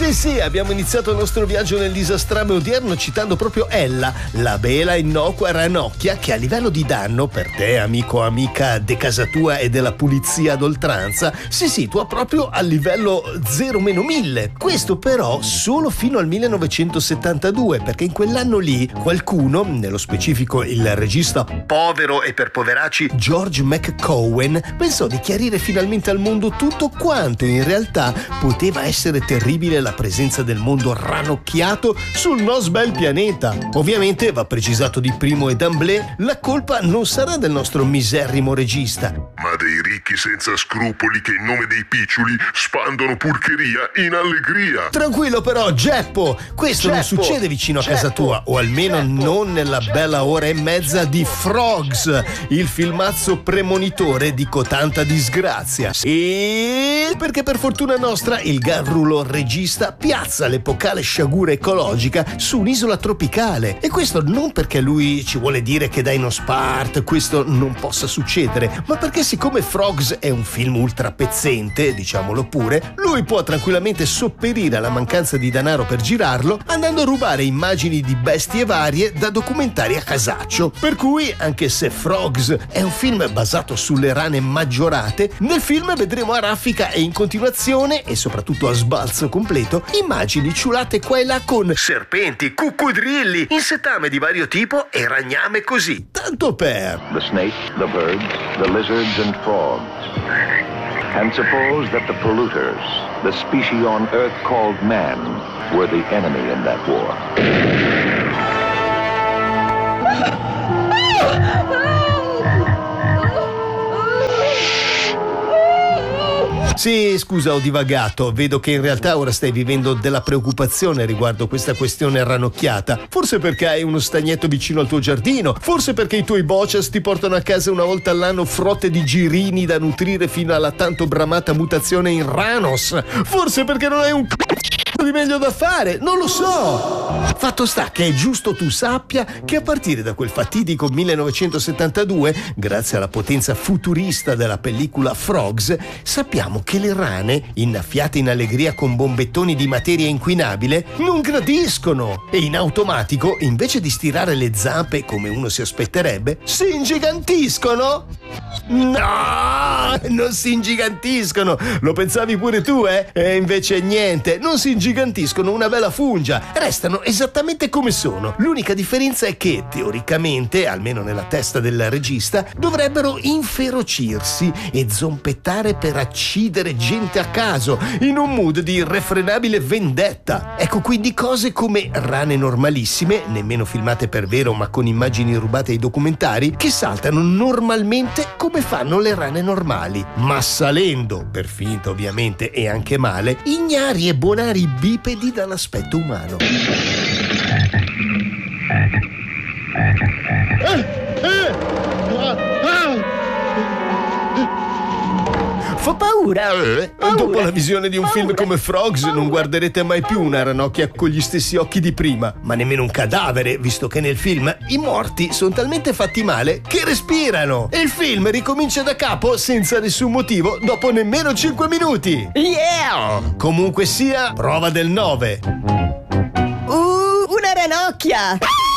Sì, abbiamo iniziato il nostro viaggio nel disastrame odierno citando proprio Ella, la bella innocua ranocchia che a livello di danno, per te amico o amica de casa tua e della pulizia ad oltranza, si situa proprio a livello 0-1000. Questo però solo fino al 1972, perché in quell'anno lì qualcuno, nello specifico il regista povero e per poveracci George McCowan, pensò di chiarire finalmente al mondo tutto quanto in realtà poteva essere terribile la presenza del mondo ranocchiato sul nostro bel pianeta. Ovviamente va precisato di primo e d'emblée, la colpa non sarà del nostro miserrimo regista, ma dei ricchi senza scrupoli che in nome dei piccioli spandono purcheria in allegria. Tranquillo però, Geppo, questo non succede vicino a casa tua, o almeno non nella bella ora e mezza di Frogs, il filmazzo premonitore di cotanta disgrazia. E perché per fortuna nostra il garrulo regista piazza l'epocale sciagura ecologica su un'isola tropicale, e questo non perché lui ci vuole dire che da Dino Spart questo non possa succedere, ma perché siccome Frogs è un film ultra pezzente, diciamolo pure, lui può tranquillamente sopperire alla mancanza di denaro per girarlo andando a rubare immagini di bestie varie da documentari a casaccio. Per cui, anche se Frogs è un film basato sulle rane maggiorate, nel film vedremo a raffica e in continuazione, e soprattutto a sbalzo completo, immagini ciulate qua e là con serpenti, cuccudrilli, insettame di vario tipo e ragname così, tanto per the snakes, the birds, the lizards and frogs. And suppose that the polluters, the species on Earth called man, were the enemy in that war. Sì, scusa, ho divagato. Vedo che in realtà ora stai vivendo della preoccupazione riguardo questa questione ranocchiata. Forse perché hai uno stagnetto vicino al tuo giardino, forse perché i tuoi bocias ti portano a casa una volta all'anno frotte di girini da nutrire fino alla tanto bramata mutazione in Ranos, forse perché non hai un di meglio da fare, non lo so. Fatto sta che è giusto tu sappia che a partire da quel fatidico 1972, grazie alla potenza futurista della pellicola Frogs, sappiamo che le rane, innaffiate in allegria con bombettoni di materia inquinabile, non gradiscono e in automatico, invece di stirare le zampe come uno si aspetterebbe, si ingigantiscono. No, non si ingigantiscono. Lo pensavi pure tu, eh? E invece niente, non si ingigantiscono una bella fungia, restano esattamente come sono. L'unica differenza è che, teoricamente, almeno nella testa del regista, dovrebbero inferocirsi e zompettare per accidere gente a caso, in un mood di irrefrenabile vendetta. Ecco quindi cose come rane normalissime, nemmeno filmate per vero ma con immagini rubate ai documentari, che saltano normalmente come fanno le rane normali, ma salendo, per finta ovviamente e anche male, ignari e bonari bipedi dall'aspetto umano. Fa paura. Dopo la visione di un film come Frogs non guarderete mai più una ranocchia con gli stessi occhi di prima, ma nemmeno un cadavere, visto che nel film i morti sono talmente fatti male che respirano e il film ricomincia da capo senza nessun motivo dopo nemmeno 5 minuti. Yeah! Comunque sia, prova del 9. Una ranocchia!